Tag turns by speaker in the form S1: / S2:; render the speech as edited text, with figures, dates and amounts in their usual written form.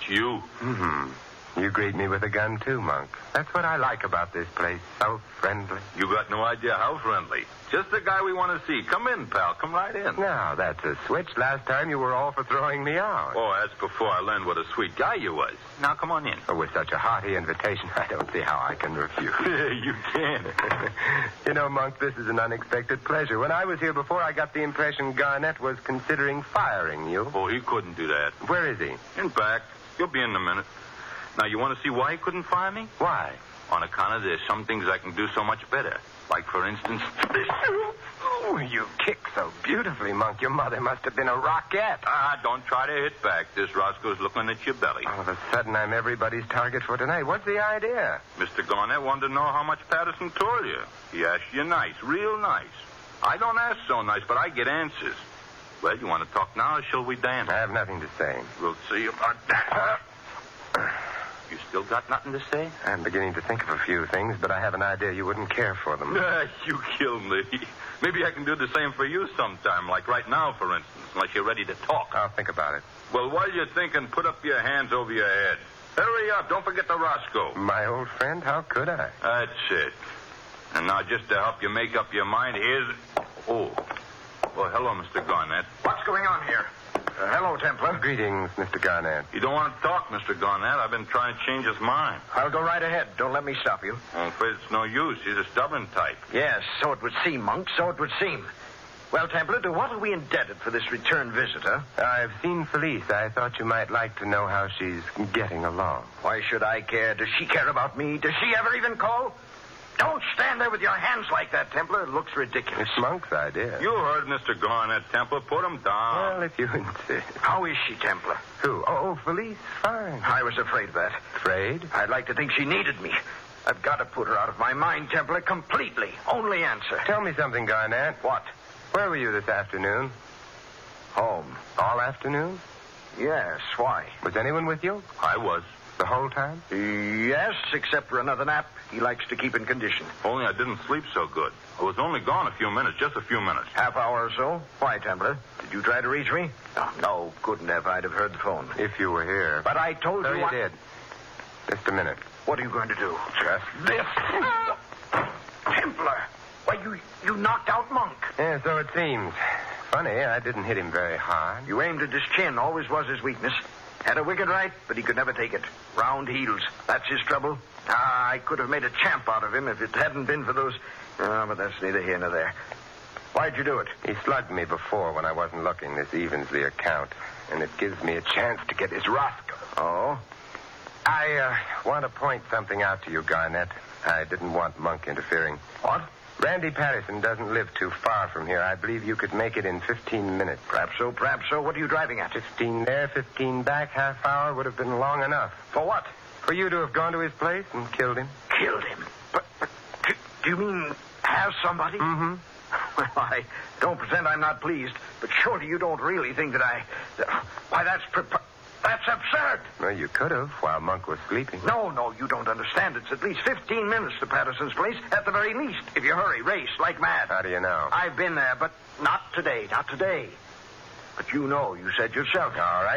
S1: you.
S2: Mm-hmm. You greet me with a gun, too, Monk. That's what I like about this place. So friendly.
S1: You got no idea how friendly. Just the guy we want to see. Come in, pal. Come right in.
S2: Now, that's a switch. Last time you were all for throwing me out.
S1: Oh, that's before I learned what a sweet guy you was. Now, come on in.
S2: Oh, with such a hearty invitation, I don't see how I can refuse.
S1: You can.
S2: You know, Monk, this is an unexpected pleasure. When I was here before, I got the impression Garnett was considering firing you.
S1: Oh, he couldn't do that.
S2: Where is he?
S1: In back. He'll be in a minute. Now, you want to see why he couldn't fire me?
S2: Why?
S1: On account of there's some things I can do so much better. Like, for instance, this.
S2: Oh, you kick so beautifully, Monk. Your mother must have been a rocket.
S1: Don't try to hit back. This Roscoe's looking at your belly.
S2: All of a sudden, I'm everybody's target for tonight. What's the idea?
S1: Mr. Garnett wanted to know how much Patterson told you. He asked you nice, real nice. I don't ask so nice, but I get answers. Well, you want to talk now, or shall we dance?
S2: I have nothing to say.
S1: We'll see about that. You still got nothing to say?
S2: I'm beginning to think of a few things, but I have an idea you wouldn't care for them.
S1: You kill me. Maybe I can do the same for you sometime, like right now, for instance, unless you're ready to talk.
S2: I'll think about it.
S1: Well, while you're thinking, put up your hands over your head. Hurry up. Don't forget the Roscoe.
S2: My old friend? How could I?
S1: That's it. And now, just to help you make up your mind, here's... Oh. Well, hello, Mr. Garnett.
S3: What's going on here? Hello, Templar.
S2: Greetings, Mr. Garnett.
S1: You don't want to talk, Mr. Garnett. I've been trying to change his mind.
S3: I'll go right ahead. Don't let me stop you.
S1: I'm afraid it's no use. He's a stubborn type.
S3: Yes, so it would seem, Monk. So it would seem. Well, Templar, to what are we indebted for this return visitor?
S2: I've seen Felice. I thought you might like to know how she's getting along.
S3: Why should I care? Does she care about me? Does she ever even call? Don't stand there with your hands like that, Templar. It looks ridiculous.
S2: It's Monk's idea.
S1: You heard Mr. Garnett, Templar. Put him down.
S2: Well, if you insist.
S3: How is she, Templar?
S2: Who? Oh, Felice. Fine.
S3: I was afraid of that.
S2: Afraid?
S3: I'd like to think she needed me. I've got to put her out of my mind, Templar, completely. Only answer.
S2: Tell me something, Garnett.
S3: What?
S2: Where were you this afternoon?
S3: Home.
S2: All afternoon?
S3: Yes, why?
S2: Was anyone with you?
S1: I was.
S2: The whole time?
S3: Yes, except for another nap. He likes to keep in condition.
S1: Only I didn't sleep so good. I was only gone a few minutes, just a few minutes.
S3: Half hour or so. Why, Templar? Did you try to reach me? Oh, no, couldn't have. I'd have heard the phone.
S2: If you were here.
S3: But I told
S2: So
S3: you...
S2: you did. Just a minute.
S3: What are you going to do?
S2: Just this.
S3: Templar! Why, you knocked out Monk.
S2: Yeah, so it seems. Funny, I didn't hit him very hard.
S3: You aimed at his chin. Always was his weakness. Had a wicked right, but he could never take it. Round heels. That's his trouble. I could have made a champ out of him if it hadn't been for those... Oh, but that's neither here nor there. Why'd you do it?
S2: He slugged me before when I wasn't looking. This evens the account. And it gives me a chance to get his Roscoe.
S3: Oh?
S2: I want to point something out to you, Garnett. I didn't want Monk interfering.
S3: What?
S2: Randy Patterson doesn't live too far from here. I believe you could make it in 15 minutes.
S3: Perhaps so, perhaps so. What are you driving at?
S2: 15 there, 15 back. Half hour would have been long enough.
S3: For what?
S2: For you to have gone to his place and killed him.
S3: Killed him? But do you mean have somebody?
S2: Mm-hmm.
S3: Well, I don't pretend I'm not pleased, but surely you don't really think that why, that's absurd.
S2: Well, you could have while Monk was sleeping.
S3: No, you don't understand. It's at least 15 minutes to Patterson's place, at the very least. If you hurry, race like mad.
S2: How do you know?
S3: I've been there, but not today. But you know, you said yourself.
S2: All right.